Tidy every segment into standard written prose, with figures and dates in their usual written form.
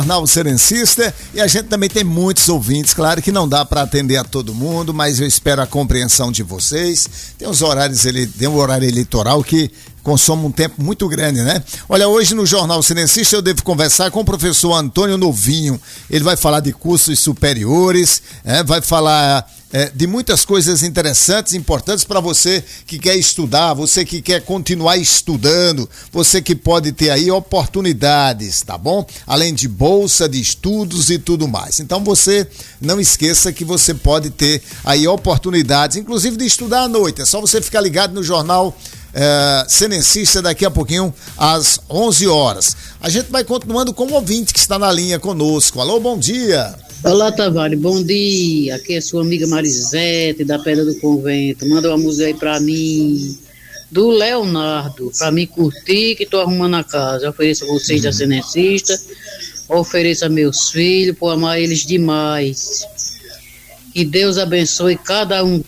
Jornal Serencista, e a gente também tem muitos ouvintes, claro que não dá para atender a todo mundo, mas eu espero a compreensão de vocês. Tem os horários, tem um horário eleitoral que consome um tempo muito grande, né? Olha, hoje no Jornal Serencista eu devo conversar com o professor Antônio Novinho. Ele vai falar de cursos superiores, vai falar de muitas coisas interessantes, importantes para você que quer estudar, você que quer continuar estudando, você que pode ter aí oportunidades, tá bom? Além de bolsa de estudos e tudo mais. Então você não esqueça que você pode ter aí oportunidades, inclusive de estudar à noite. É só você ficar ligado no Jornal Serencista daqui a pouquinho às 11 horas. A gente vai continuando com o ouvinte que está na linha conosco. Alô, bom dia. Olá, Tavares, bom dia. Aqui é sua amiga Marisete, da Pedra do Convento. Manda uma música aí pra mim, do Leonardo, pra mim curtir, que tô arrumando a casa. Eu ofereço a vocês da Serencista, ofereço a meus filhos, por amar eles demais. Que Deus abençoe cada um.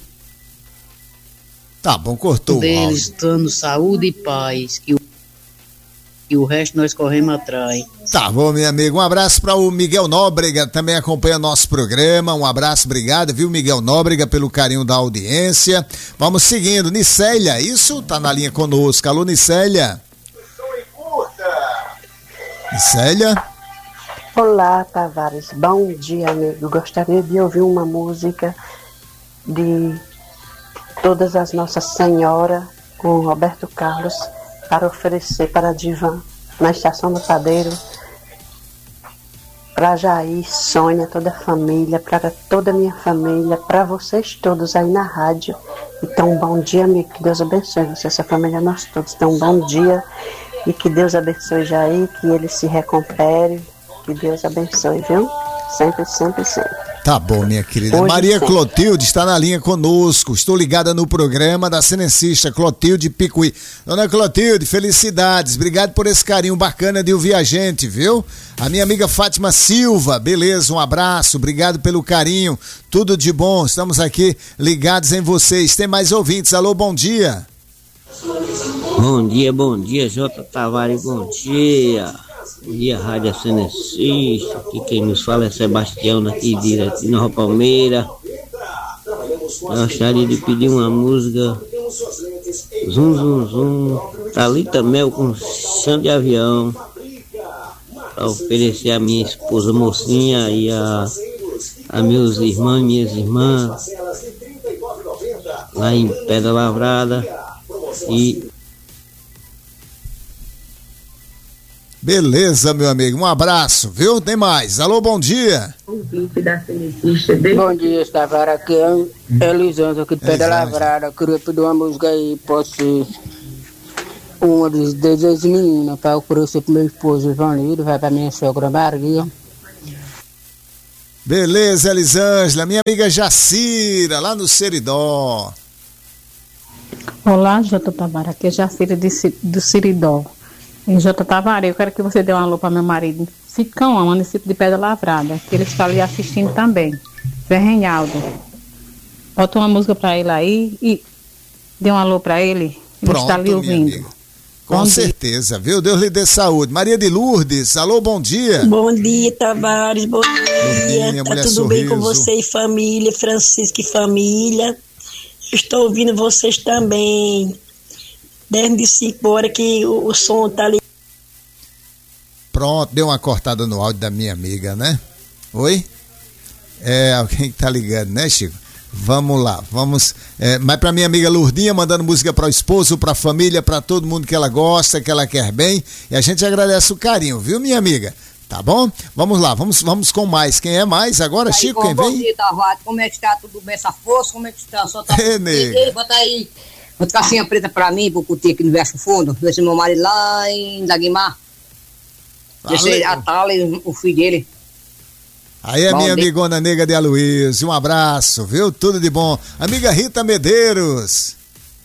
Tá bom, cortou deles, dando saúde e paz, que o resto nós corremos atrás. Tá bom, meu amigo, um abraço para o Miguel Nóbrega, também acompanha nosso programa, um abraço, obrigado, viu, Miguel Nóbrega, pelo carinho da audiência. Vamos seguindo, Nicélia, isso? Tá na linha conosco, alô, Nicélia. Nicélia? Olá, Tavares, bom dia, amigo, gostaria de ouvir uma música de Todas as Nossas Senhoras, com Roberto Carlos, para oferecer para a Divan, na Estação do Padeiro, para Jair, Sônia, toda a família, para toda a minha família, para vocês todos aí na rádio. Então, um bom dia, amigo, que Deus abençoe você, essa família, nós todos. Então, um bom dia e que Deus abençoe Jair, que ele se recupere, que Deus abençoe, viu? Sempre, sempre, sempre. Tá bom, minha querida. Hoje Maria sempre. Clotilde está na linha conosco. Estou ligada no programa da Serencista, Clotilde Picuí. Dona Clotilde, felicidades. Obrigado por esse carinho bacana de ouvir a gente, viu? A minha amiga Fátima Silva, beleza, um abraço. Obrigado pelo carinho. Tudo de bom. Estamos aqui ligados em vocês. Tem mais ouvintes. Alô, bom dia. Bom dia, J. Tavares, bom dia. Bom dia, Rádio Serencista. Aqui quem nos fala é Sebastião, daqui direto de Nova Palmeira. Eu gostaria de pedir uma música Zum Zum Zum, Thalita Mel com Chão de Avião, para oferecer a minha esposa mocinha e a meus irmãos e minhas irmãs lá em Pedra Lavrada. E beleza, meu amigo, um abraço, viu? Tem mais. Alô, bom dia. Bom dia, Tavares, aqui é Elisângela, aqui de Pedra Lavrada. Queria pedir uma música aí, pode ser uma dos desejos meninas, para oferecer pro meu esposo Ivanildo, vai pra minha sogra Maria. Beleza, Elisângela, minha amiga Jacira, lá no Seridó. Olá, J. Tavares, aqui é Jacira do Seridó. E J. Tavares, eu quero que você dê um alô para meu marido Cicão, município de Pedra Lavrada, que ele está ali assistindo também. Zé Reinaldo. Bota uma música para ele aí e dê um alô para ele. Ele Pronto, está ali ouvindo. Com certeza, viu? Deus lhe dê saúde. Maria de Lourdes, alô, bom dia. Bom dia, Tavares, bom dia. Tá tudo bem com você e família, Francisco e família? Estou ouvindo vocês também. Desde 5 horas que o som tá ali. Pronto, deu uma cortada no áudio da minha amiga, né? Oi? É, alguém que tá ligando, né, Chico? Vamos lá, vamos. Mas pra minha amiga Lourdinha, mandando música para o esposo, pra família, pra todo mundo que ela gosta, que ela quer bem. E a gente agradece o carinho, viu, minha amiga? Tá bom? Vamos lá, vamos com mais. Quem é mais agora, aí, Chico? Quem vem? Bom dia, Tavares. Como é que está? Tudo bem? Essa força? Como é que está? Só tá... nega. Bota aí. Uma caixinha preta pra mim, pro curtir aqui no Verso Fundo. Ver se meu marido lá em Dagmar. Deixa a Thalia, o filho dele. Aí é minha amigona nega de Aloysio. Um abraço, viu? Tudo de bom. Amiga Rita Medeiros.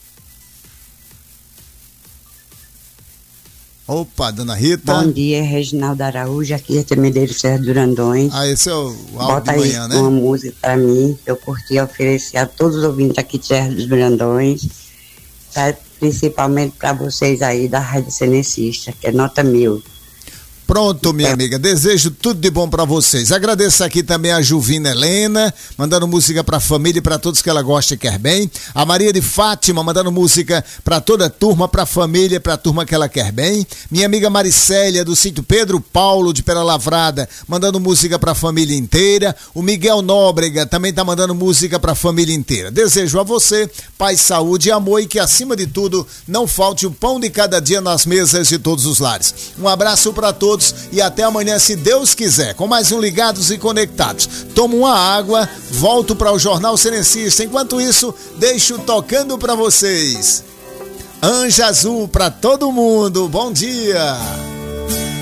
Opa, dona Rita. Bom dia, Reginaldo Araújo, aqui Rita Medeiros, Serra Durandões. Esse é o áudio Bota de manhã, aí né? Uma música pra mim, eu curti oferecer a todos os ouvintes aqui de Serra dos Durandões, tá? Principalmente pra vocês aí da Rádio Serencista, que é nota 1000. Pronto, minha amiga, desejo tudo de bom pra vocês. Agradeço aqui também a Juvina Helena, mandando música pra família e pra todos que ela gosta e quer bem. A Maria de Fátima, mandando música pra toda a turma, pra família, pra turma que ela quer bem. Minha amiga Maricélia, do sítio Pedro Paulo, de Pera Lavrada, mandando música pra família inteira. O Miguel Nóbrega também tá mandando música pra família inteira. Desejo a você paz, saúde e amor, e que acima de tudo não falte o pão de cada dia nas mesas de todos os lares. Um abraço pra todos e até amanhã, se Deus quiser, com mais um Ligados e Conectados. Tomo uma água, volto para o Jornal Serencista. Enquanto isso, deixo tocando para vocês Anja Azul para todo mundo. Bom dia!